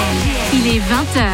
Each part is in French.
Il est 20h.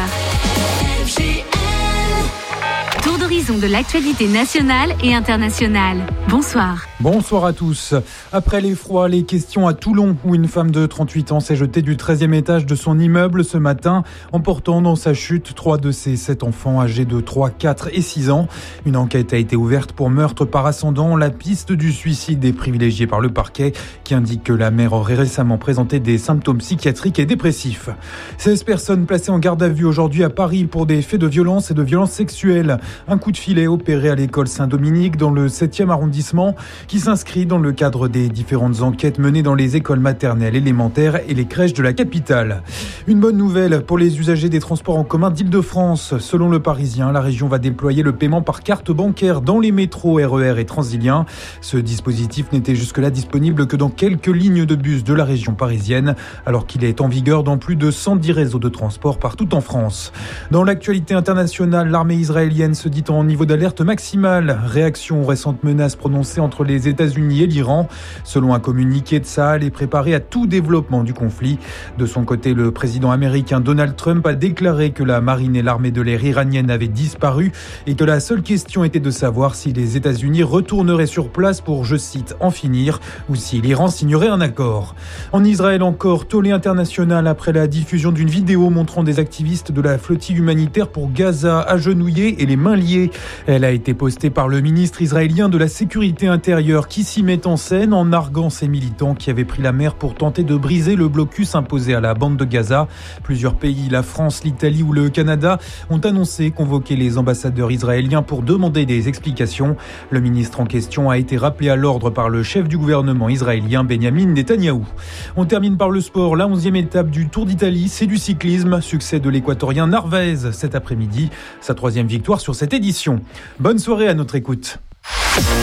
Tour d'horizon de l'actualité nationale et internationale. Bonsoir. Bonsoir à tous. Après l'effroi, les questions à Toulon, où une femme de 38 ans s'est jetée du 13e étage de son immeuble ce matin, emportant dans sa chute 3 de ses 7 enfants âgés de 3, 4 et 6 ans. Une enquête a été ouverte pour meurtre par ascendant. La piste du suicide est privilégiée par le parquet, qui indique que la mère aurait récemment présenté des symptômes psychiatriques et dépressifs. 16 personnes placées en garde à vue aujourd'hui à Paris pour des faits de violence et de violences sexuelles. Un coup de filet opéré à l'école Saint-Dominique dans le 7e arrondissement, qui s'inscrit dans le cadre des différentes enquêtes menées dans les écoles maternelles, élémentaires et les crèches de la capitale. Une bonne nouvelle pour les usagers des transports en commun d'Île-de-France. Selon Le Parisien, la région va déployer le paiement par carte bancaire dans les métros, RER et Transiliens. Ce dispositif n'était jusque-là disponible que dans quelques lignes de bus de la région parisienne, alors qu'il est en vigueur dans plus de 110 réseaux de transport partout en France. Dans l'actualité internationale, l'armée israélienne se dit en niveau d'alerte maximale. Réaction aux récentes menaces prononcées entre les États-Unis et l'Iran. Selon un communiqué de Tsahal, est préparé à tout développement du conflit. De son côté, le président américain Donald Trump a déclaré que la marine et l'armée de l'air iranienne avaient disparu et que la seule question était de savoir si les États-Unis retourneraient sur place pour, je cite, en finir, ou si l'Iran signerait un accord. En Israël encore, tollé international après la diffusion d'une vidéo montrant des activistes de la flottille humanitaire pour Gaza agenouillés et les mains liées. Elle a été postée par le ministre israélien de la Sécurité intérieure qui s'y met en scène en narguant ces militants qui avaient pris la mer pour tenter de briser le blocus imposé à la bande de Gaza. Plusieurs pays, la France, l'Italie ou le Canada, ont annoncé convoquer les ambassadeurs israéliens pour demander des explications. Le ministre en question a été rappelé à l'ordre par le chef du gouvernement israélien, Benyamin Netanyahou. On termine par le sport. La 11e étape du Tour d'Italie, c'est du cyclisme. Succès de l'équatorien Narvaez cet après-midi. Sa 3e victoire sur cette édition. Bonne soirée à notre écoute.